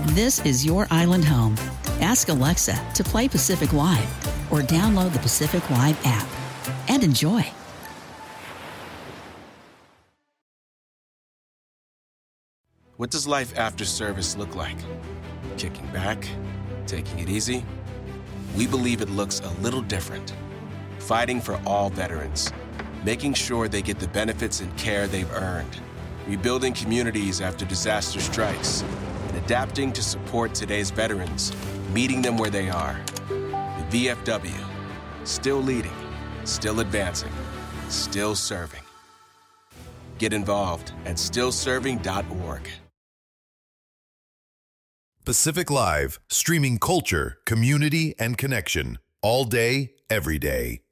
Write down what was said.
This is your island home. Ask Alexa to play Pacific Live or download the Pacific Live app and enjoy. What does life after service look like? Kicking back? Taking it easy? We believe it looks a little different. Fighting for all veterans. Making sure they get the benefits and care they've earned. Rebuilding communities after disaster strikes. And adapting to support today's veterans. Meeting them where they are. The VFW. Still leading. Still advancing. Still serving. Get involved at stillserving.org. Pacific Live, streaming culture, community, and connection all day, every day.